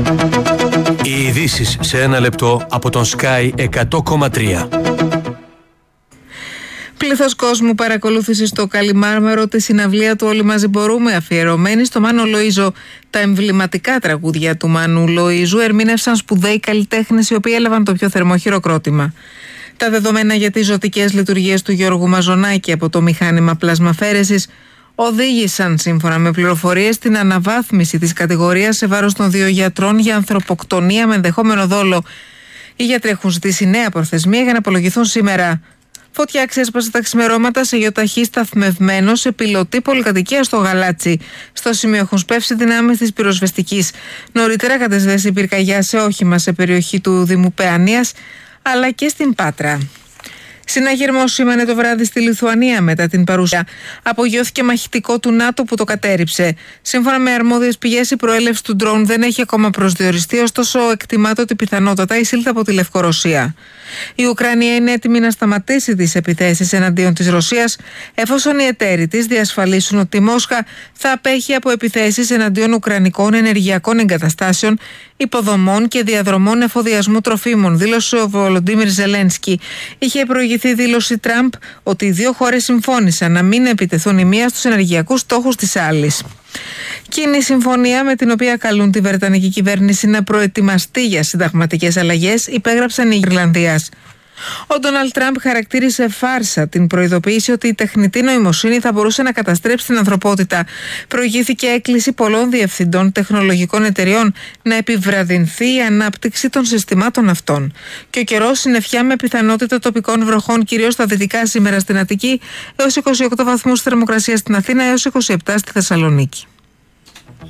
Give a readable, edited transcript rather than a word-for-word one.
Οι ειδήσεις σε ένα λεπτό από τον Sky 100,3. Πλήθος κόσμου παρακολούθησε στο Καλιμάρμαρο τη συναυλία του «Όλοι μαζί μπορούμε», αφιερωμένη στο Μάνο Λοΐζο. Τα εμβληματικά τραγούδια του Μάνου Λοΐζου ερμήνευσαν σπουδαίοι καλλιτέχνες, οι οποίοι έλαβαν το πιο θερμό χειροκρότημα. Τα δεδομένα για τις ζωτικές λειτουργίες του Γιώργου Μαζονάκη από το μηχάνημα πλασμαφαίρεσης οδήγησαν, σύμφωνα με πληροφορίες, στην αναβάθμιση της κατηγορίας σε βάρος των 2 γιατρών για ανθρωποκτονία με ενδεχόμενο δόλο. Οι γιατροί έχουν ζητήσει νέα προθεσμία για να απολογηθούν σήμερα. Φωτιά ξέσπασε τα ξημερώματα σε γεωταχή σταθμευμένο σε πιλωτή πολυκατοικία στο Γαλάτσι. Στο σημείο έχουν σπεύσει δυνάμεις της πυροσβεστικής. Νωρίτερα κατεσβέσει πυρκαγιά σε όχημα σε περιοχή του Δήμου Παιανίας, αλλά και στην Πάτρα. Συναγερμό σήμανε το βράδυ στη Λιθουανία μετά την παρουσία. Απογειώθηκε μαχητικό του ΝΑΤΟ που το κατέρριψε. Σύμφωνα με αρμόδιες πηγές, η προέλευση του ντρόουν δεν έχει ακόμα προσδιοριστεί, ωστόσο εκτιμάται ότι πιθανότατα εισήλθε από τη Λευκορωσία. Η Ουκρανία είναι έτοιμη να σταματήσει τις επιθέσεις εναντίον της Ρωσίας, εφόσον οι εταίροι της διασφαλίσουν ότι η Μόσχα θα απέχει από επιθέσεις εναντίον ουκρανικών ενεργειακών εγκαταστάσεων, υποδομών και διαδρομών εφοδιασμού τροφίμων, δήλωσε ο Βολοντίμιρ Ζελένσκι. Είχε προηγηθεί δήλωση Τραμπ ότι οι δύο χώρες συμφώνησαν να μην επιτεθούν η μία στους ενεργειακούς στόχους της άλλης. Κοινή συμφωνία με την οποία καλούν τη βρετανική κυβέρνηση να προετοιμαστεί για συνταγματικές αλλαγές υπέγραψαν οι Ιρλανδίας. Ο Ντόναλντ Τραμπ χαρακτήρισε φάρσα την προειδοποίηση ότι η τεχνητή νοημοσύνη θα μπορούσε να καταστρέψει την ανθρωπότητα. Προηγήθηκε έκκληση πολλών διευθυντών τεχνολογικών εταιριών να επιβραδυνθεί η ανάπτυξη των συστημάτων αυτών. Και ο καιρός συννεφιά με πιθανότητα τοπικών βροχών, κυρίως στα δυτικά σήμερα στην Αττική, έως 28 βαθμούς θερμοκρασία στην Αθήνα, έως 27 στη Θεσσαλονίκη.